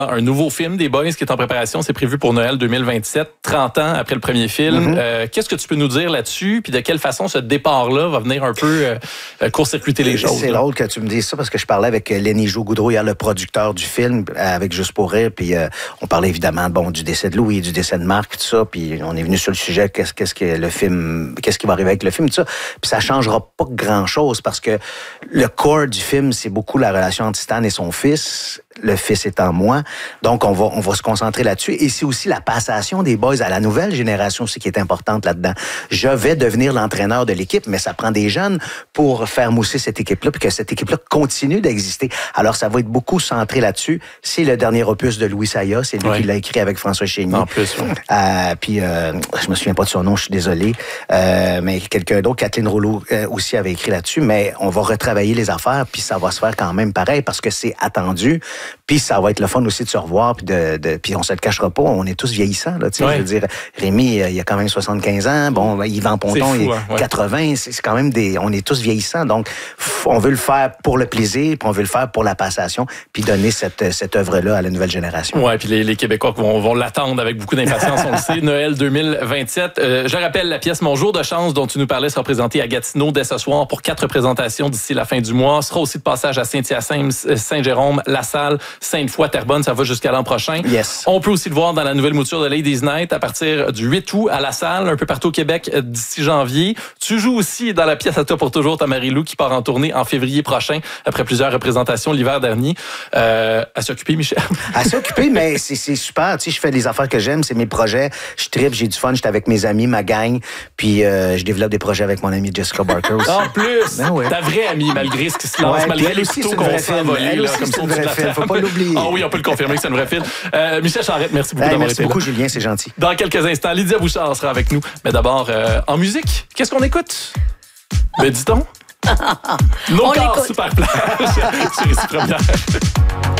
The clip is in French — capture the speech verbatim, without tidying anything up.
Un nouveau film des Boys qui est en préparation, c'est prévu pour Noël deux mille vingt-sept, trente ans après le premier film. Mm-hmm. Euh, qu'est-ce que tu peux nous dire là-dessus? Puis de quelle façon ce départ-là va venir un peu euh, court-circuiter les choses? C'est là. Drôle que tu me dises ça parce que je parlais avec Lenny Jo Goudreau, hier, le producteur du film, avec Juste pour rire. Puis euh, on parlait évidemment bon, du décès de Louis, du décès de Marc, tout ça. Puis on est venu sur le sujet, qu'est-ce, qu'est-ce que le film, qu'est-ce qui va arriver avec le film, tout ça. Puis ça changera pas grand-chose parce que le core du film, c'est beaucoup la relation entre Stan et son fils. Le fils étant moi. Donc, on va, on va se concentrer là-dessus. Et c'est aussi la passation des boys à la nouvelle génération aussi qui est importante là-dedans. Je vais devenir l'entraîneur de l'équipe, mais ça prend des jeunes pour faire mousser cette équipe-là puis que cette équipe-là continue d'exister. Alors, ça va être beaucoup centré là-dessus. C'est le dernier opus de Louis Saya. C'est lui ouais. qui l'a écrit avec François Chénier. En plus, ouais. euh, Puis, euh, je me souviens pas de son nom, je suis désolé. Euh, mais quelqu'un d'autre, Kathleen Rouleau, euh, aussi avait écrit là-dessus. Mais on va retravailler les affaires puis ça va se faire quand même pareil parce que c'est attendu. Puis ça va être le fun aussi de se revoir, puis de, de puis on se le cachera pas, on est tous vieillissants là, tu sais, ouais. je veux dire, Rémi, il a quand même soixante-quinze ans, bon, Yvan Ponton, il a quatre-vingts, c'est, c'est quand même des, on est tous vieillissants, donc on veut le faire pour le plaisir, puis on veut le faire pour la passation, puis donner cette cette œuvre-là à la nouvelle génération. Ouais, puis les, les Québécois vont, vont l'attendre avec beaucoup d'impatience, on le sait, Noël deux mille vingt-sept. Euh, je rappelle la pièce Mon jour de chance dont tu nous parlais sera présentée à Gatineau dès ce soir pour quatre représentations d'ici la fin du mois. Sera aussi de passage à Saint-Hyacinthe, Saint-Jérôme, La Salle, Sainte-Foy, Terrebonne, ça va jusqu'à l'an prochain. Yes. On peut aussi le voir dans la nouvelle mouture de Ladies Night à partir du huit août à La Salle, un peu partout au Québec d'ici janvier. Tu joues aussi dans la pièce À toi pour toujours, ta Marie-Lou, qui part en tournée en février prochain après plusieurs représentations l'hiver dernier. Euh, à s'occuper, Michel? À s'occuper, mais c'est, c'est super. Tu sais, je fais des affaires que j'aime, c'est mes projets. Je tripe, j'ai du fun, j'étais avec mes amis, ma gang, puis euh, je développe des projets avec mon amie Jessica Barker aussi. En plus, ben ouais. ta vraie amie, malgré ce qui se lance, ouais, malgré les couteaux qu'on s'est envolés. Elle aussi, c'est une vraie fille, faut pas l'oublier. Ah oui, on peut le confirmer que c'est une vraie fille. Euh, Michel Charette, merci beaucoup hey, d'avoir merci été beaucoup, là. Julien, c'est gentil. Dans quelques instants, Lydia Bouchard sera avec nous. Mais d'abord, euh, en musique, qu'est-ce qu'on écoute? Ben, dit-on? Nos corps super plage sur Ici Première.